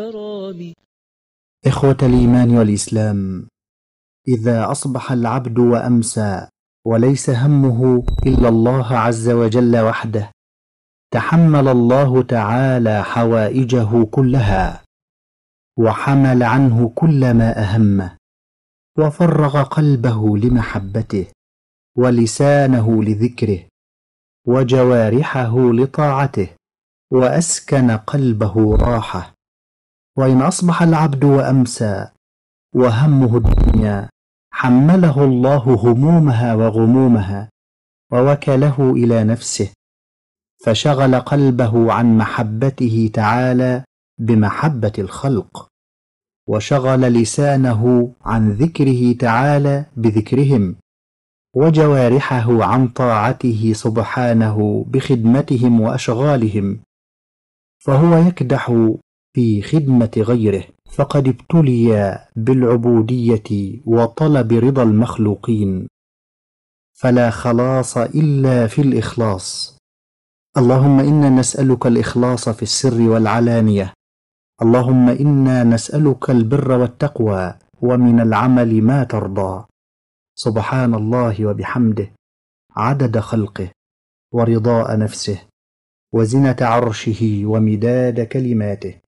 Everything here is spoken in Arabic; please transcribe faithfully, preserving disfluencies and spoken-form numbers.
الحرام. إخوة الإيمان والإسلام، إذا أصبح العبد وأمسى وليس همه إلا الله عز وجل وحده، تحمل الله تعالى حوائجه كلها، وحمل عنه كل ما أهمه، وفرغ قلبه لمحبته، ولسانه لذكره، وجوارحه لطاعته، وأسكن قلبه راحة. وإن أصبح العبد وأمسى وهمه الدنيا، حمله الله همومها وغمومها، ووكله إلى نفسه، فشغل قلبه عن محبته تعالى بمحبة الخلق، وشغل لسانه عن ذكره تعالى بذكرهم، وجوارحه عن طاعته سبحانه بخدمتهم وأشغالهم، فهو يكدح في خدمة غيره، فقد ابتلي بالعبودية وطلب رضا المخلوقين، فلا خلاص إلا في الإخلاص. اللهم إنا نسألك الإخلاص في السر والعلانية. اللهم إنا نسألك البر والتقوى ومن العمل ما ترضى. سبحان الله وبحمده، عدد خلقه، ورضاء نفسه، وزنة عرشه، ومداد كلماته.